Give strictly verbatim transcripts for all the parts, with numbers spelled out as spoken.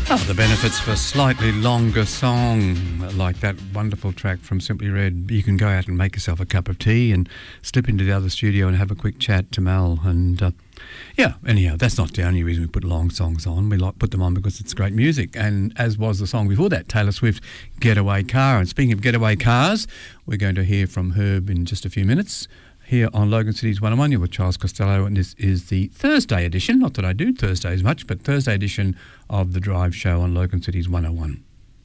Oh, the benefits of a slightly longer song like that wonderful track from Simply Red. You can go out and make yourself a cup of tea and slip into the other studio and have a quick chat to Mel. And uh, yeah, anyhow, that's not the only reason we put long songs on. We like put them on because it's great music. And as was the song before that, Taylor Swift, Getaway Car. And speaking of getaway cars, we're going to hear from Herb in just a few minutes. Here on Logan City's one oh one, you're with Charles Costello, and this is the Thursday edition, not that I do Thursdays much, but Thursday edition of The Drive Show on Logan City's one oh one.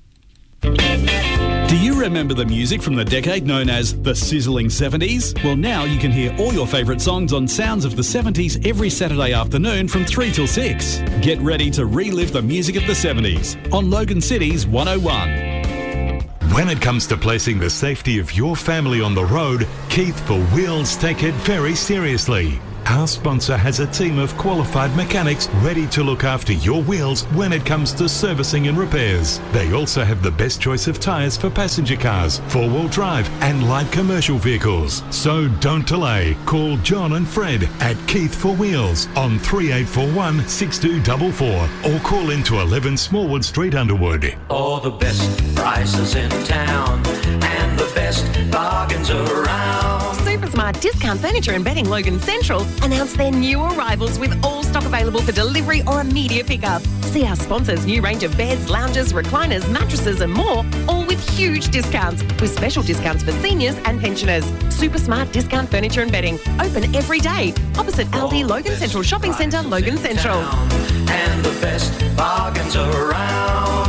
Do you remember the music from the decade known as the sizzling seventies? Well, now you can hear all your favourite songs on Sounds of the seventies every Saturday afternoon from three till six. Get ready to relive the music of the seventies on Logan City's one oh one. When it comes to placing the safety of your family on the road, Keith for Wheels take it very seriously. Our sponsor has a team of qualified mechanics ready to look after your wheels when it comes to servicing and repairs. They also have the best choice of tyres for passenger cars, four-wheel drive and light commercial vehicles. So don't delay. Call John and Fred at Keith for Wheels on three eight four one, six two four four or call into eleven Smallwood Street, Underwood. All the best prices in town and the best bargains around. Supersmart Discount Furniture and Bedding Logan Central announced their new arrivals with all stock available for delivery or immediate pickup. See our sponsors' new range of beds, lounges, recliners, mattresses and more, all with huge discounts, with special discounts for seniors and pensioners. Supersmart Discount Furniture and Bedding, open every day. Opposite Aldi, Logan Central Shopping Centre, Logan Central. And the best bargains around.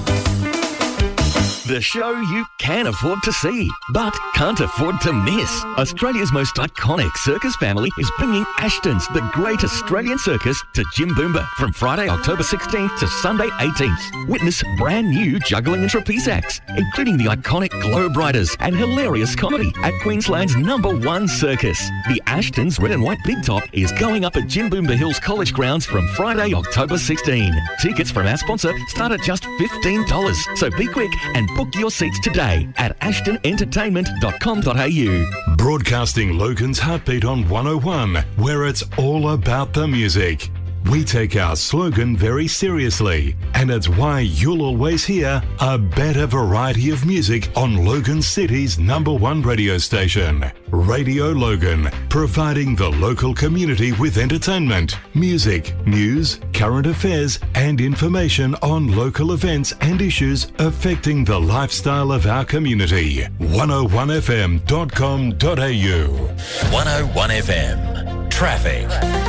The show you can afford to see, but can't afford to miss. Australia's most iconic circus family is bringing Ashton's The Great Australian Circus to Jimboomba from Friday, October sixteenth to Sunday, eighteenth. Witness brand new juggling and trapeze acts, including the iconic Globe Riders and hilarious comedy at Queensland's number one circus. The Ashton's Red and White Big Top is going up at Jimboomba Hills College grounds from Friday, October sixteenth. Tickets from our sponsor start at just fifteen dollars, so be quick and book your seats today at ashton entertainment dot com dot a u. Broadcasting Logan's Heartbeat on one oh one, where it's all about the music. We take our slogan very seriously, and it's why you'll always hear a better variety of music on Logan City's number one radio station. Radio Logan, providing the local community with entertainment, music, news, current affairs, and information on local events and issues affecting the lifestyle of our community. one oh one f m dot com dot a u. one oh one F M. Traffic.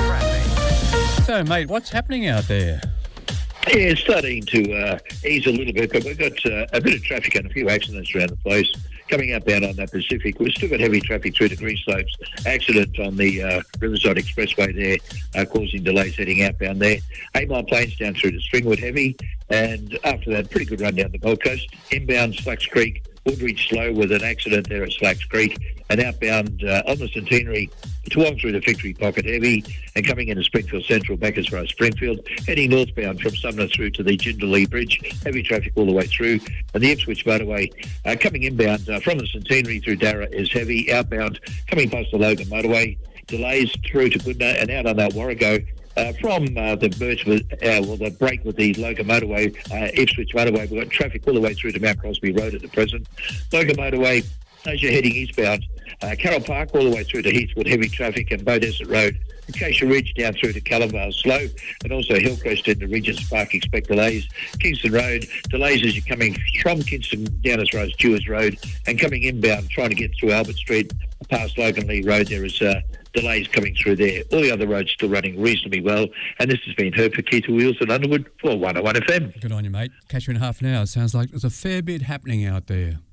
So, mate, what's happening out there? Yeah, it's starting to uh, ease a little bit, but we've got uh, a bit of traffic and a few accidents around the place. Coming outbound on that Pacific, we've still got heavy traffic through the Greenslopes. Accident on the uh, Riverside Expressway there, uh, causing delays heading outbound there. Eight Mile Plains down through to Stringwood heavy, and after that, pretty good run down the Gold Coast. Inbound Slacks Creek, Woodridge slow with an accident there at Slacks Creek, and outbound uh, on the Centenary, Toowong through the Victory Pocket heavy, and coming into Springfield Central back as far as Springfield, heading northbound from Sumner through to the Jindalee Bridge, heavy traffic all the way through, and the Ipswich motorway uh, coming inbound uh, from the Centenary through Darra is heavy, outbound coming past the Logan motorway, delays through to Goodna and out on that Warrego. Uh, from uh, the merge with, uh, well, the break with the Logan motorway, uh, Ipswich motorway, we've got traffic all the way through to Mount Crosby Road at the present. Logan motorway, as you're heading eastbound, uh, Carroll Park all the way through to Heathwood, heavy traffic, and Beaudesert Road, Acacia Ridge down through to Callumvale slow, and also Hillcrest into Regent's Park, expect delays. Kingston Road, delays as you're coming from Kingston down as far as Dewars Road, and coming inbound, trying to get through Albert Street, past Logan Lee Road, there is uh, delays coming through there. All the other roads still running reasonably well, and this has been Herb for Keith Wheels at Underwood for one oh one F M. Good on you, mate. Catch you in half an hour. Sounds like there's a fair bit happening out there.